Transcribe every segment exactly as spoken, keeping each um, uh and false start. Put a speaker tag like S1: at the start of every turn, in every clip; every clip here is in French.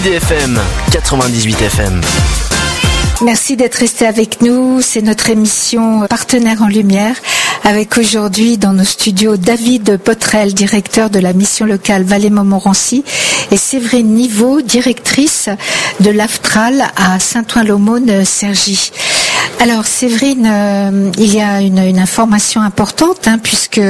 S1: D F M, quatre-vingt-dix-huit F M.
S2: Merci d'être resté avec nous. C'est notre émission Partenaires en Lumière, avec aujourd'hui dans nos studios David Potrel, directeur de la mission locale Vallée-Montmorency, et Séverine Niveau, directrice de l'Aftral à Saint-Ouen-l'Aumône-Cergy. Alors Séverine, euh, il y a une, une information importante, hein, puisque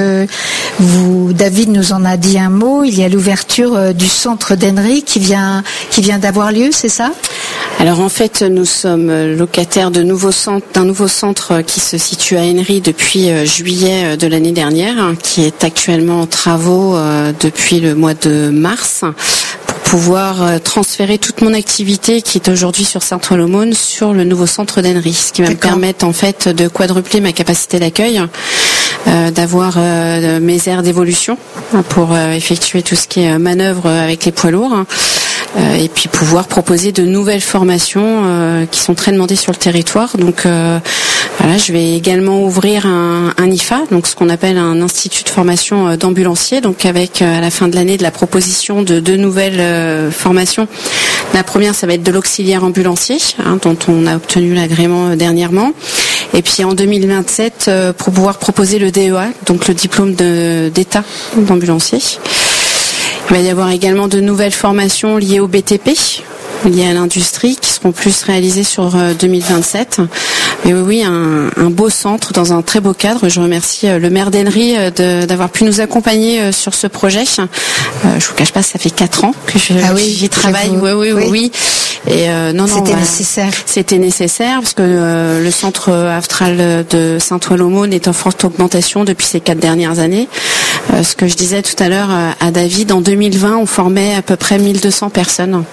S2: vous, David nous en a dit un mot. Il y a l'ouverture euh, du centre d'Henry qui vient, qui vient d'avoir lieu, c'est ça ?
S3: Alors en fait, nous sommes locataires de nouveaux centres, d'un nouveau centre qui se situe à Henry depuis euh, juillet de l'année dernière, hein, qui est actuellement en travaux euh, depuis le mois de mars, pour pouvoir euh, transférer toute mon activité qui est aujourd'hui sur Saint-Ouen-l'Aumône sur le nouveau centre d'Henry, ce qui va D'accord. me permettre en fait de quadrupler ma capacité d'accueil, euh, d'avoir euh, mes aires d'évolution pour euh, effectuer tout ce qui est manœuvre avec les poids lourds. Euh, et puis pouvoir proposer de nouvelles formations euh, qui sont très demandées sur le territoire. Donc euh, voilà, je vais également ouvrir un, un I F A, donc ce qu'on appelle un institut de formation d'ambulanciers, donc avec euh, à la fin de l'année de la proposition de deux nouvelles euh, formations. La première, ça va être de l'auxiliaire ambulancier, hein, dont on a obtenu l'agrément euh, dernièrement. Et puis en deux mille vingt-sept, euh, pour pouvoir proposer le D E A, donc le diplôme de, d'État d'ambulancier. Il va y avoir également de nouvelles formations liées au B T P, liées à l'industrie, qui seront plus réalisées sur deux mille vingt-sept. Mais oui, oui, un, un beau centre dans un très beau cadre. Je remercie le maire d'Henry de, d'avoir pu nous accompagner sur ce projet. Euh, je vous cache pas, ça fait quatre ans que je,
S2: ah oui,
S3: j'y travaille. Vous... Oui, oui, oui, oui. Et euh, non, non,
S2: c'était
S3: voilà.
S2: nécessaire.
S3: C'était nécessaire parce que euh, le centre Aftral de Saint-Ouen-l'Aumône est en forte augmentation depuis ces quatre dernières années. Euh, ce que je disais tout à l'heure à David, en deux mille vingt, on formait à peu près mille deux cents personnes.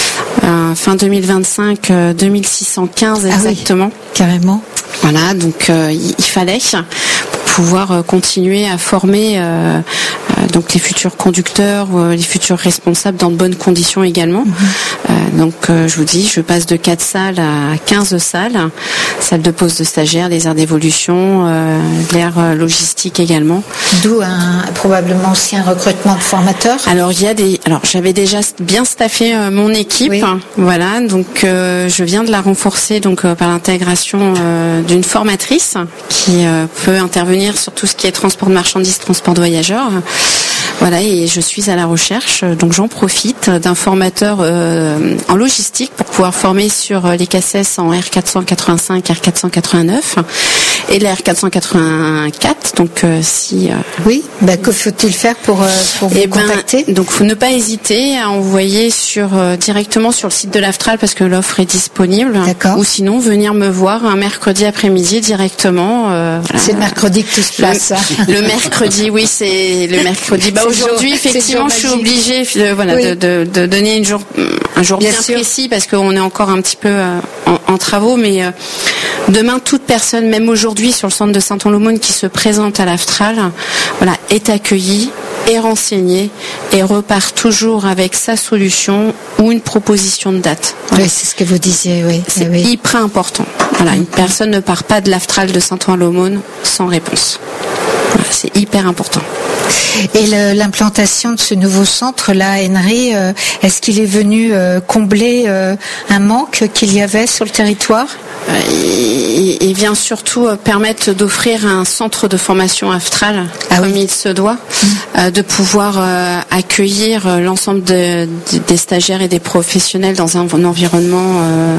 S3: Euh, fin deux mille vingt-cinq, euh, deux mille six cent quinze exactement.
S2: Ah oui, carrément.
S3: Voilà, donc euh, il, il fallait pour pouvoir euh, continuer à former euh, euh, donc les futurs conducteurs, euh, les futurs responsables dans de bonnes conditions également. Mm-hmm. Euh, donc euh, je vous dis, je passe de quatre salles à quinze salles, salles de pose de stagiaires, des aires d'évolution, euh, l'aire logistique également.
S2: D'où un, probablement aussi un recrutement de formateurs.
S3: Alors il y a des, alors j'avais déjà bien staffé euh, mon équipe, oui. Voilà, donc euh, je viens de la renforcer donc euh, par l'intégration euh, d'une formatrice qui euh, peut intervenir sur tout ce qui est transport de marchandises, transport de voyageurs. Voilà, et je suis à la recherche, donc j'en profite d'un formateur euh, en logistique pour pouvoir former sur les C A C E S en R quatre cent quatre-vingt-cinq, R quatre cent quatre-vingt-neuf et la R quatre cent quatre-vingt-quatre. Donc euh, si euh...
S2: oui, bah, que faut-il faire pour euh, pour vous
S3: eh ben,
S2: contacter?
S3: Donc faut ne pas hésiter à envoyer sur euh, directement sur le site de l'Aftral parce que l'offre est disponible.
S2: D'accord.
S3: Ou sinon venir me voir un mercredi après-midi directement. Euh,
S2: voilà. C'est le mercredi que tout se passe.
S3: Le, le mercredi, oui, c'est le mercredi. Bah, aujourd'hui, jour, effectivement, je suis obligée de, voilà, oui. de, de, de donner une jour, un jour bien, bien précis parce qu'on est encore un petit peu euh, en, en travaux. Mais euh, demain, toute personne, même aujourd'hui, sur le centre de Saint-Ouen-l'Aumône qui se présente à l'Aftral, voilà, est accueillie, est renseignée et repart toujours avec sa solution ou une proposition de date.
S2: Voilà. Oui, c'est ce que vous disiez, oui.
S3: C'est
S2: oui.
S3: hyper important. Voilà, une personne ne part pas de l'Aftral de Saint-Ouen-l'Aumône sans réponse. Voilà, c'est hyper important.
S2: Et le, l'implantation de ce nouveau centre-là, Henry, euh, est-ce qu'il est venu euh, combler euh, un manque qu'il y avait sur le territoire ?
S3: euh, il, il vient surtout euh, permettre d'offrir un centre de formation Aftral, ah comme oui. il se doit, mmh. euh, de pouvoir euh, accueillir euh, l'ensemble de, de, des stagiaires et des professionnels dans un, un environnement... Euh,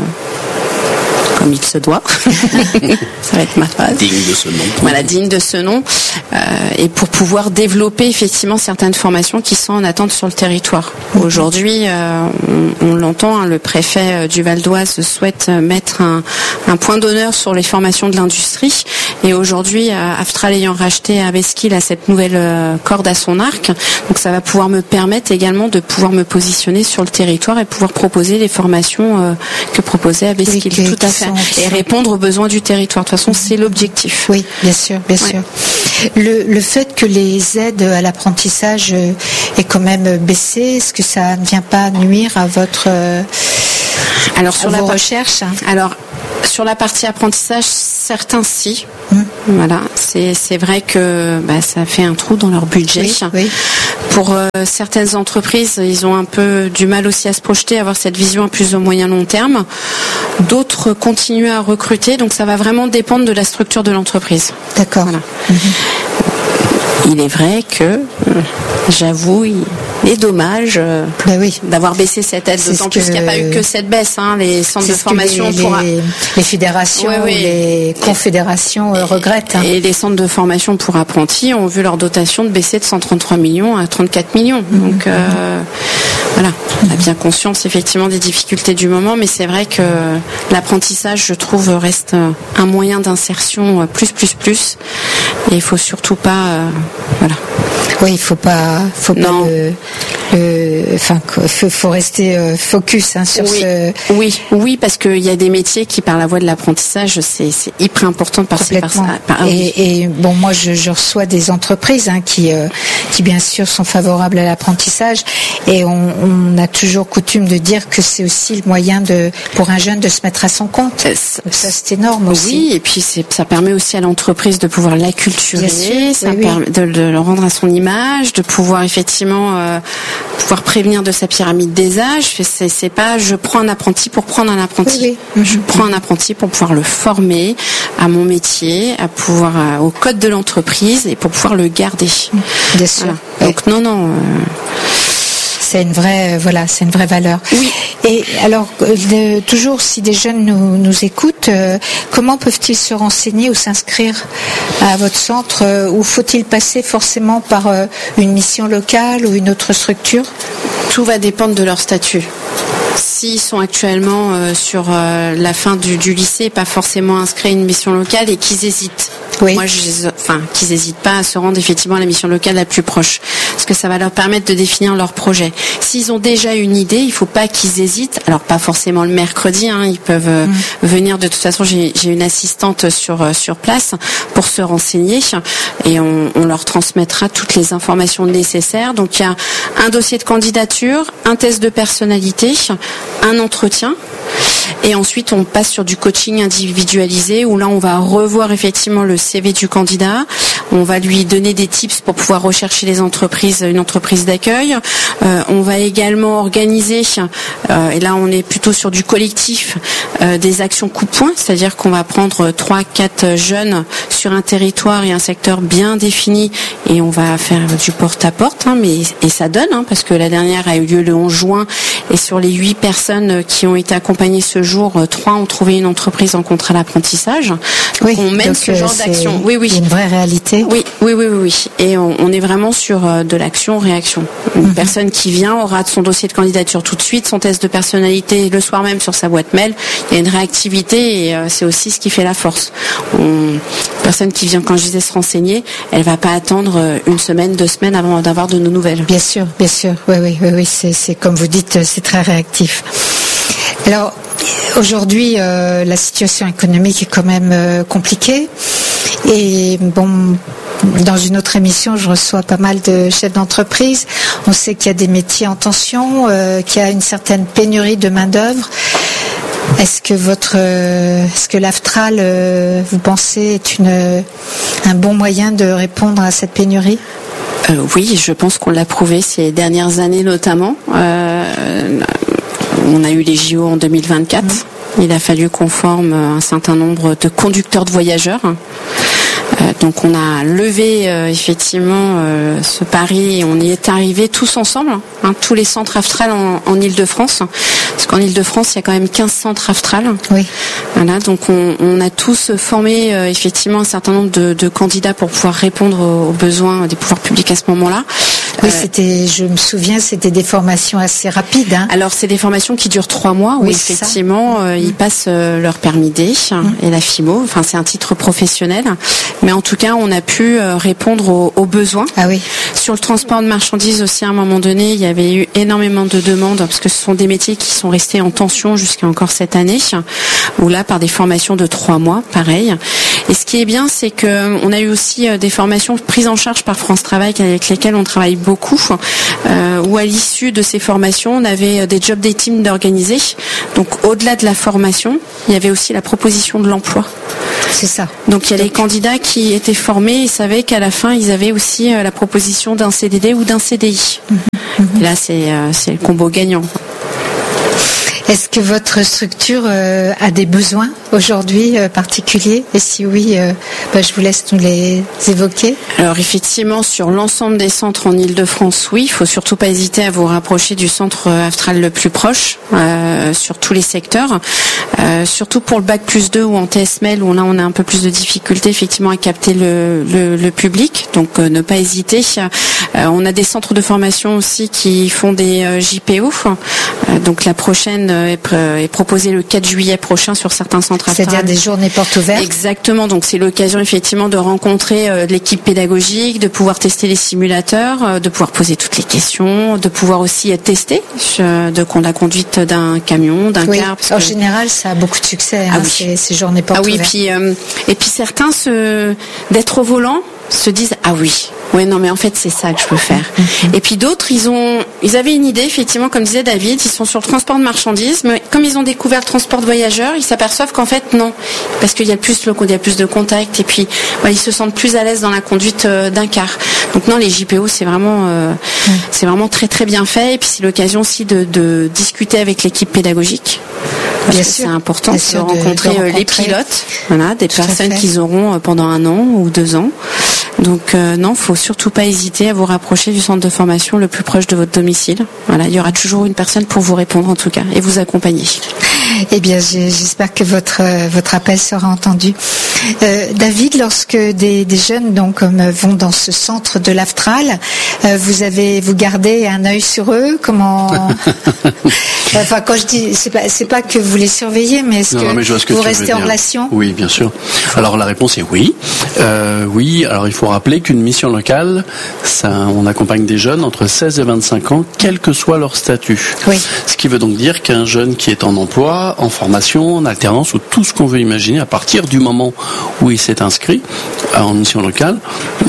S3: comme il se doit. Ça va être ma phrase.
S1: Digne de ce nom.
S3: Voilà, digne de ce nom. Euh, et pour pouvoir développer effectivement certaines formations qui sont en attente sur le territoire. Mmh. Aujourd'hui, euh, on, on l'entend, hein, le préfet du Val d'Oise souhaite mettre un, un point d'honneur sur les formations de l'industrie. Et aujourd'hui, Aftral ayant racheté Avesquil a cette nouvelle euh, corde à son arc. Donc ça va pouvoir me permettre également de pouvoir me positionner sur le territoire et pouvoir proposer les formations euh, que proposait Avesquil. Oui, tout à fait. Et répondre aux besoins du territoire. De toute façon, c'est l'objectif.
S2: Oui, bien sûr, bien ouais. sûr. Le, le fait que les aides à l'apprentissage aient quand même baissé, est-ce que ça ne vient pas nuire à votre
S3: alors sur
S2: à
S3: la
S2: vos recherches?
S3: Alors sur la partie apprentissage, certains si. Mmh. Voilà, c'est c'est vrai que bah, ça fait un trou dans leur budget.
S2: Oui, oui.
S3: Pour euh, certaines entreprises, ils ont un peu du mal aussi à se projeter, à avoir cette vision à plus ou moyen long terme. D'autres continuent à recruter, donc ça va vraiment dépendre de la structure de l'entreprise.
S2: D'accord.
S3: Voilà.
S2: Mmh.
S3: Il est vrai que, euh, j'avoue, il est dommage euh,
S2: ben oui.
S3: d'avoir baissé cette aide,
S2: c'est
S3: d'autant plus qu'il n'y a pas eu que cette baisse. Hein, les centres
S2: c'est
S3: de formation
S2: les,
S3: pour
S2: les, les fédérations, oui, oui. les confédérations euh, regrettent. Hein.
S3: Et les centres de formation pour apprentis ont vu leur dotation de baisser de cent trente-trois millions à trente-quatre millions. Mmh. Donc euh, voilà, on a bien conscience effectivement des difficultés du moment, mais c'est vrai que l'apprentissage, je trouve, reste un moyen d'insertion plus, plus, plus. Et il faut surtout pas, euh, voilà.
S2: Oui, il faut pas, faut pas
S3: non.
S2: le, le, enfin, faut, faut rester euh, focus hein, sur
S3: oui.
S2: ce.
S3: Oui, oui, parce qu'il y a des métiers qui, par la voie de l'apprentissage, c'est, c'est hyper important de passer par ça. Par,
S2: et, oui. et bon, moi, je, je reçois des entreprises hein, qui, euh, qui bien sûr sont favorables à l'apprentissage, et on, on a toujours coutume de dire que c'est aussi le moyen de, pour un jeune de se mettre à son compte. Euh, Donc ça, c'est énorme aussi.
S3: Oui, et puis c'est, ça permet aussi à l'entreprise de pouvoir l'acculturer, sûr, ça oui, permet oui. de, de le rendre à son image, de pouvoir effectivement euh, pouvoir prévenir de sa pyramide des âges. C'est, c'est pas je prends un apprenti pour prendre un apprenti.
S2: Oui, oui.
S3: Je prends un apprenti pour pouvoir le former à mon métier, à pouvoir à, au code de l'entreprise et pour pouvoir le garder.
S2: Bien sûr.
S3: Voilà. Oui. Donc non, non. Euh...
S2: C'est une vraie, voilà, c'est une vraie valeur.
S3: Oui.
S2: Et alors, de, toujours, si des jeunes nous, nous écoutent, euh, comment peuvent-ils se renseigner ou s'inscrire à votre centre euh, ou faut-il passer forcément par euh, une mission locale ou une autre structure ?
S3: Tout va dépendre de leur statut. S'ils sont actuellement euh, sur euh, la fin du, du lycée, pas forcément inscrits à une mission locale et qu'ils hésitent. Oui. Moi, je, enfin, qu'ils n'hésitent pas à se rendre effectivement à la mission locale la plus proche, parce que ça va leur permettre de définir leur projet. S'ils ont déjà une idée, il ne faut pas qu'ils hésitent. Alors pas forcément le mercredi, hein, ils peuvent euh, mmh. venir. De toute façon, j'ai, j'ai une assistante sur euh, sur place pour se renseigner et on, on leur transmettra toutes les informations nécessaires. Donc il y a un dossier de candidature, un test de personnalité, un entretien. Et ensuite, on passe sur du coaching individualisé où là, on va revoir effectivement le C V du candidat. On va lui donner des tips pour pouvoir rechercher les entreprises, une entreprise d'accueil. Euh, on va également organiser, euh, et là, on est plutôt sur du collectif, euh, des actions coup-de-poing, c'est-à-dire qu'on va prendre trois, quatre jeunes sur un territoire et un secteur bien défini et on va faire du porte-à-porte, hein, mais et ça donne, hein, parce que la dernière a eu lieu le onze juin et sur les huit personnes qui ont été accompagnées ce jour, trois ont trouvé une entreprise en contrat d'apprentissage.
S2: Oui,
S3: on mène
S2: donc
S3: ce genre d'action. Oui, oui.
S2: Une vraie réalité.
S3: Oui, oui, oui, oui, oui. Et on, on est vraiment sur euh, de l'action-réaction. Une mm-hmm. personne qui vient aura son dossier de candidature tout de suite, son test de personnalité le soir même sur sa boîte mail. Il y a une réactivité et euh, c'est aussi ce qui fait la force. On, une personne qui vient, quand je disais se renseigner, elle va pas attendre une semaine, deux semaines avant d'avoir de nos nouvelles.
S2: Bien sûr, bien sûr. Oui, oui, oui, oui. C'est, c'est comme vous dites, c'est très réactif. Alors, aujourd'hui, euh, la situation économique est quand même euh, compliquée. Et bon, dans une autre émission, je reçois pas mal de chefs d'entreprise. On sait qu'il y a des métiers en tension, euh, qu'il y a une certaine pénurie de main-d'œuvre. Est-ce que votre, euh, est-ce que l'Aftral, euh, vous pensez, est une, un bon moyen de répondre à cette pénurie ?
S3: euh, Oui, je pense qu'on l'a prouvé ces dernières années notamment. Euh, on a eu les J O en deux mille vingt-quatre. Mmh. Il a fallu qu'on forme un certain nombre de conducteurs de voyageurs. Euh, donc on a levé euh, effectivement euh, ce pari et on y est arrivé tous ensemble, hein, tous les centres Aftral en, en Ile-de-France, parce qu'en Ile-de-France il y a quand même quinze centres Aftral.
S2: Oui.
S3: Voilà, donc on, on a tous formé euh, effectivement un certain nombre de, de candidats pour pouvoir répondre aux, aux besoins des pouvoirs publics à ce moment-là.
S2: Oui, c'était, je me souviens, c'était des formations assez rapides. Hein.
S3: Alors, c'est des formations qui durent trois mois, où oui, effectivement, euh, mmh. ils passent euh, leur permis D mmh. et la F I M O. Enfin, c'est un titre professionnel. Mais en tout cas, on a pu euh, répondre aux, aux besoins.
S2: Ah oui.
S3: Sur le transport de marchandises aussi, à un moment donné, il y avait eu énormément de demandes, parce que ce sont des métiers qui sont restés en tension jusqu'à encore cette année, où là, par des formations de trois mois, pareil. Et ce qui est bien, c'est que on a eu aussi euh, des formations prises en charge par France Travail, avec lesquelles on travaille beaucoup, euh, où à l'issue de ces formations, on avait des job dating d'organiser. Donc, au-delà de la formation, il y avait aussi la proposition de l'emploi.
S2: C'est ça.
S3: Donc il y a Donc, les candidats qui étaient formés et savaient qu'à la fin ils avaient aussi euh, la proposition d'un C D D ou d'un C D I. Mmh. Et là c'est euh, c'est le combo gagnant.
S2: Est-ce que votre structure euh, a des besoins aujourd'hui euh, particuliers? Et si oui, euh, bah, je vous laisse nous les évoquer.
S3: Alors effectivement, sur l'ensemble des centres en Île-de-France, oui, il faut surtout pas hésiter à vous rapprocher du centre Aftral le plus proche, euh, sur tous les secteurs. Euh, surtout pour le bac plus deux ou en T S M L, où là on a un peu plus de difficultés effectivement à capter le, le, le public. Donc euh, ne pas hésiter. Euh, on a des centres de formation aussi qui font des euh, J P O. Euh, donc la prochaine est, pr- est proposée le quatre juillet prochain sur certains centres Aftral.
S2: C'est-à-dire des journées portes ouvertes.
S3: Exactement. Donc c'est l'occasion effectivement de rencontrer euh, l'équipe pédagogique, de pouvoir tester les simulateurs, euh, de pouvoir poser toutes les questions, de pouvoir aussi être testé euh, de la conduite d'un camion, d'un
S2: oui.
S3: car. Parce
S2: en
S3: que...
S2: général, ça a beaucoup de succès.
S3: Ah
S2: hein,
S3: oui.
S2: ces, ces journées portes
S3: ouvertes. Ah oui.
S2: ouvertes.
S3: Puis euh, et puis certains se d'être au volant se disent ah oui. Ouais non mais en fait c'est ça que je veux faire. Mm-hmm. Et puis d'autres ils ont ils avaient une idée effectivement comme disait David, ils sont sur le transport de marchandises, mais comme ils ont découvert le transport de voyageurs, ils s'aperçoivent qu'en fait non, parce qu'il y a plus le il y a plus de contact et puis voilà, ils se sentent plus à l'aise dans la conduite euh, d'un car. Donc non les J P O c'est vraiment euh, mm. c'est vraiment très très bien fait et puis c'est l'occasion aussi de, de discuter avec l'équipe pédagogique. Parce
S2: bien
S3: que
S2: sûr,
S3: c'est important de
S2: sûr
S3: rencontrer,
S2: de, de rencontrer
S3: les pilotes, voilà, des
S2: Tout
S3: personnes qu'ils auront pendant un an ou deux ans. Donc euh, non, faut surtout pas hésiter à vous rapprocher du centre de formation le plus proche de votre domicile. Voilà, il y aura toujours une personne pour vous répondre en tout cas et vous accompagner.
S2: Eh bien, j'espère que votre votre appel sera entendu. Euh, David, lorsque des, des jeunes donc comme vont dans ce centre de l'Aftral, euh, vous avez vous gardez un œil sur eux. Comment Enfin, quand je dis, c'est pas c'est pas que vous les surveillez, mais est-ce que,
S4: mais je vois ce que
S2: vous
S4: tu
S2: restez
S4: veux
S2: en
S4: dire.
S2: relation?
S4: Oui, bien sûr. Alors la réponse est oui. Euh, oui. Alors il faut rappeler qu'une mission locale, ça, on accompagne des jeunes entre seize et vingt-cinq ans, quel que soit leur statut.
S2: Oui.
S4: Ce qui veut donc dire qu'un jeune qui est en emploi, en formation, en alternance ou tout ce qu'on veut imaginer, à partir du moment où il s'est inscrit en mission locale,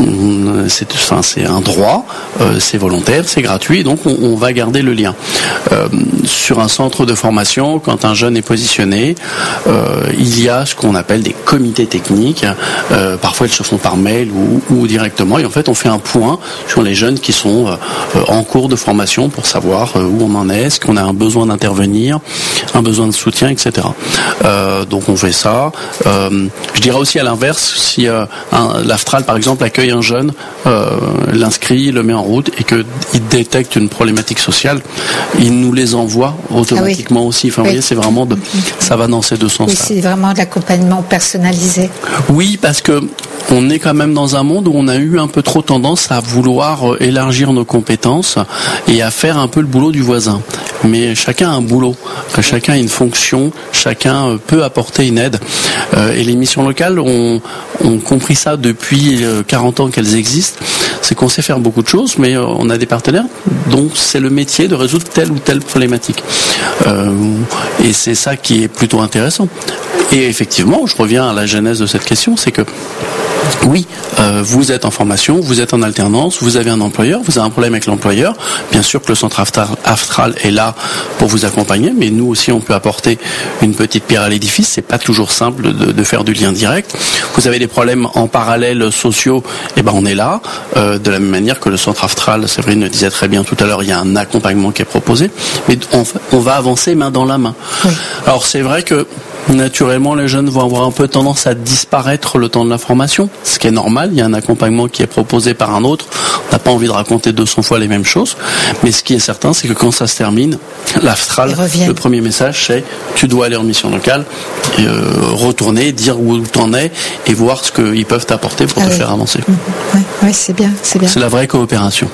S4: c'est, enfin, c'est un droit, euh, c'est volontaire, c'est gratuit, donc on, on va garder le lien. Euh, sur un centre de formation, quand un jeune est positionné, euh, il y a ce qu'on appelle des comités techniques. Euh, parfois, ils se font par mail ou, ou directement. Et en fait, on fait un point sur les jeunes qui sont euh, en cours de formation pour savoir euh, où on en est, est-ce qu'on a un besoin d'intervenir, un besoin de soutien, et cetera. Euh, donc, on fait ça. Euh, je dirais aussi à l'inverse, si euh, un, l'Aftral, par exemple, accueille un jeune, euh, l'inscrit, le met en route et qu'il détecte une problématique sociale, il nous les envoie automatiquement ah oui. aussi. Enfin, oui. Vous voyez, c'est vraiment de, ça va dans ces deux sens-là.
S2: Oui, c'est vraiment de l'accompagnement personnalisé.
S4: Oui, parce que on est quand même dans un monde où on a eu un peu trop tendance à vouloir élargir nos compétences et à faire un peu le boulot du voisin. Mais chacun a un boulot, chacun a une fonction, chacun peut apporter une aide. Et les missions locales ont, ont compris ça depuis quarante ans qu'elles existent. C'est qu'on sait faire beaucoup de choses, mais on a des partenaires dont c'est le métier de résoudre telle ou telle problématique. Euh, et c'est ça qui est plutôt intéressant. Et effectivement, je reviens à la genèse de cette question, c'est que oui, euh, vous êtes en formation, vous êtes en alternance, vous avez un employeur, vous avez un problème avec l'employeur. Bien sûr que le centre Aftral est là pour vous accompagner, mais nous aussi on peut apporter une petite pierre à l'édifice. C'est pas toujours simple de, de faire du lien direct. Vous avez des problèmes en parallèle sociaux, et ben on est là. Euh, de la même manière que le centre Aftral, Séverine le disait très bien tout à l'heure, il y a un accompagnement qui est proposé, mais on, on va avancer main dans la main. Oui. Alors c'est vrai que naturellement, les jeunes vont avoir un peu tendance à disparaître le temps de la formation, ce qui est normal. Il y a un accompagnement qui est proposé par un autre. On n'a pas envie de raconter deux cents fois les mêmes choses. Mais ce qui est certain, c'est que quand ça se termine, l'Aftral, le premier message, c'est tu dois aller en mission locale, et, euh, retourner, dire où t'en es et voir ce qu'ils peuvent t'apporter pour ah te oui. faire avancer.
S2: Mmh. Oui, oui, c'est bien, c'est bien.
S4: C'est la vraie coopération.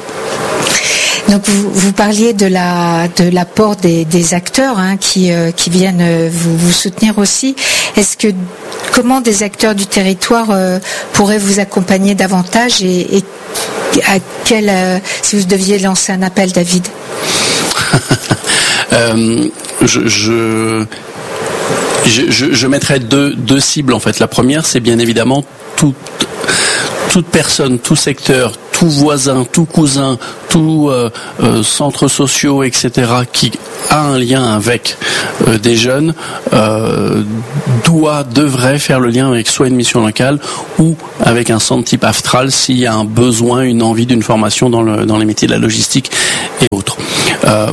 S2: Donc vous, vous parliez de la de l'apport des, des acteurs hein, qui euh, qui viennent euh, vous, vous soutenir aussi. Est-ce que comment des acteurs du territoire euh, pourraient vous accompagner davantage et, et à quel euh, si vous deviez lancer un appel, David?
S4: euh, je, je... Je, je, je mettrais deux, deux cibles en fait. La première, c'est bien évidemment toute, toute personne, tout secteur, tout voisin, tout cousin, tout euh, euh, centres sociaux, et cetera, qui a un lien avec euh, des jeunes, euh, doit, devrait faire le lien avec soit une mission locale ou avec un centre type Aftral s'il y a un besoin, une envie d'une formation dans, le, dans les métiers de la logistique et autres. Euh,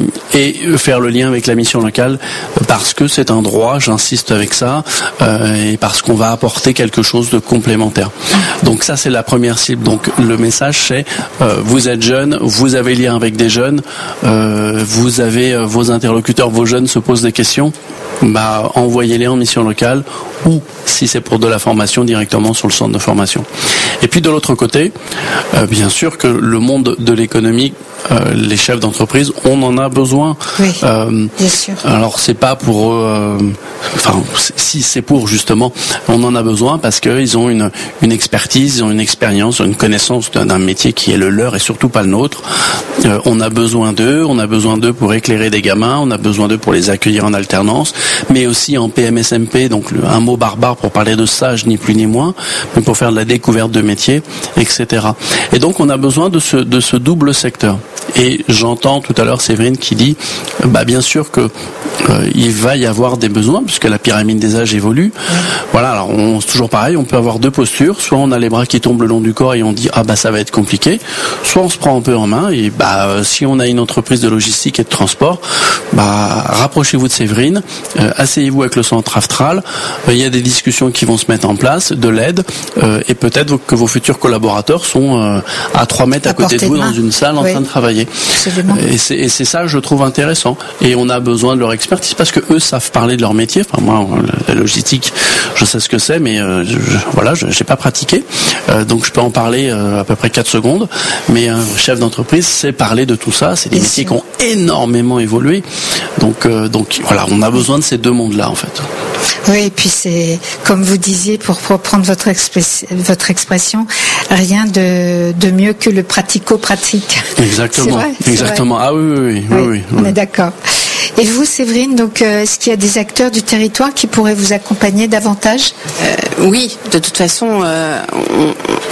S4: et faire le lien avec la mission locale parce que c'est un droit, j'insiste avec ça, euh, et parce qu'on va apporter quelque chose de complémentaire. Donc ça, c'est la première cible. Donc le message, c'est euh, vous êtes jeune, vous avez lien avec des jeunes, euh, vous avez euh, vos interlocuteurs, vos jeunes se posent des questions, bah envoyez-les en mission locale ou si c'est pour de la formation directement sur le centre de formation. Et puis de l'autre côté, euh, bien sûr que le monde de l'économie, euh, les chefs d'entreprise, on en a besoin.
S2: Oui,
S4: euh,
S2: bien sûr.
S4: Alors c'est pas pour, euh, enfin si c'est pour justement, on en a besoin parce qu'ils ont une une expertise, ils ont une expérience, une connaissance d'un, d'un métier qui est le leur et surtout pas le nôtre. Euh, on a besoin d'eux, on a besoin d'eux pour éclairer des gamins, on a besoin d'eux pour les accueillir en alternance, mais aussi en P M S M P, donc un mot barbare pour parler de stage, ni plus ni moins, mais pour faire de la découverte de métiers, et cetera. Et donc on a besoin de ce de ce double secteur. Et j'entends tout à l'heure Séverine qui dit, bah bien sûr que euh, il va y avoir des besoins puisque la pyramide des âges évolue. Ouais. Voilà, alors on, c'est toujours pareil, on peut avoir deux postures, soit on a les bras qui tombent le long du corps et on dit ah bah ça va être compliqué, soit on se prend un peu en main et bah si on a une entreprise de logistique et de transport, bah rapprochez-vous de Séverine, euh, asseyez-vous avec le centre Aftral, il euh, y a des discussions qui vont se mettre en place, de l'aide euh, et peut-être que vos futurs collaborateurs sont euh, à trois mètres à, à côté de vous dans une salle en oui. train de travailler. Et c'est, et c'est ça, je trouve intéressant. Et on a besoin de leur expertise parce que eux savent parler de leur métier. Enfin, moi, la logistique, je sais ce que c'est, mais euh, je, voilà, je n'ai pas pratiqué. Euh, donc, je peux en parler euh, à peu près quatre secondes. Mais un chef d'entreprise sait parler de tout ça. C'est des et métiers qui ont énormément évolué. Donc, euh, donc, voilà, on a besoin de ces deux mondes-là, en fait.
S2: Oui, et puis c'est, comme vous disiez, pour reprendre votre, expres- votre expression, rien de, de mieux que le pratico-pratique.
S4: Exactement, c'est vrai, c'est exactement. Vrai. Ah oui, oui, oui, oui, oui,
S2: on oui. est d'accord. Et vous, Séverine, donc, euh, est-ce qu'il y a des acteurs du territoire qui pourraient vous accompagner davantage ?
S3: euh, Oui, de toute façon, euh, on,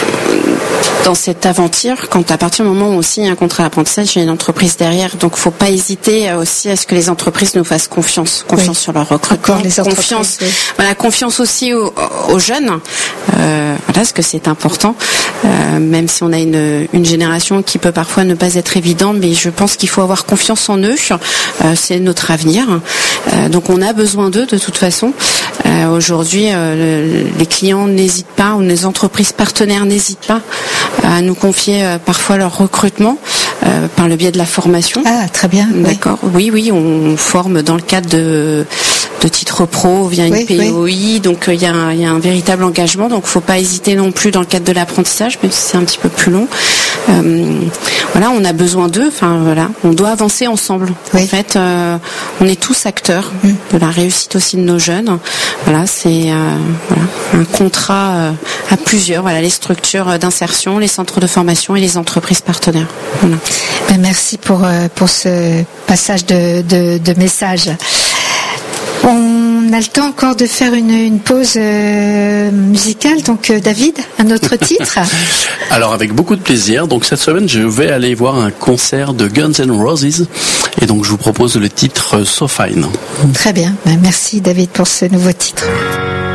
S3: dans cette aventure, quand à partir du moment où on signe un contrat d'apprentissage, il y a une entreprise derrière, donc faut pas hésiter aussi à ce que les entreprises nous fassent confiance, confiance oui. sur leur recrutement,
S2: les
S3: confiance,
S2: oui.
S3: voilà, confiance aussi aux, aux jeunes, euh, voilà, parce que c'est important, euh, même si on a une, une génération qui peut parfois ne pas être évidente, mais je pense qu'il faut avoir confiance en eux, euh, c'est notre avenir, euh, donc on a besoin d'eux de toute façon. Euh, aujourd'hui, euh, le, les clients n'hésitent pas, ou les entreprises partenaires n'hésitent pas à nous confier euh, parfois leur recrutement euh, par le biais de la formation.
S2: Ah, très bien.
S3: D'accord. Oui, oui, oui on forme dans le cadre de, de titres pro via une oui, P O I, oui. donc il euh, y, y a un véritable engagement. Donc, faut pas hésiter non plus dans le cadre de l'apprentissage, même si c'est un petit peu plus long. Euh, voilà, on a besoin d'eux. Enfin, voilà, on doit avancer ensemble. Oui. En fait, euh, on est tous acteurs mmh. de la réussite aussi de nos jeunes. Voilà, c'est euh, voilà, un contrat euh, à plusieurs. Voilà, les structures d'insertion, les centres de formation et les entreprises partenaires. Voilà.
S2: Ben, merci pour euh, pour ce passage de de, de message. On a le temps encore de faire une, une pause euh, musicale. Donc, euh, David, un autre titre.
S4: Alors, avec beaucoup de plaisir. Donc, cette semaine, je vais aller voir un concert de Guns N' Roses. Et donc, je vous propose le titre So Fine.
S2: Très bien. Ben, merci, David, pour ce nouveau titre.